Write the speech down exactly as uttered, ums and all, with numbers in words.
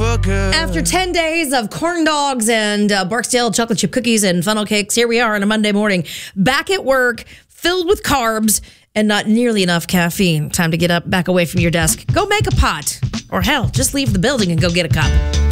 for good. After ten days of corn dogs and uh, Barksdale chocolate chip cookies and funnel cakes, here we are on a Monday morning, back at work, filled with carbs and not nearly enough caffeine. Time to get up, back away from your desk. Go make a pot. Or hell, just leave the building and go get a cup.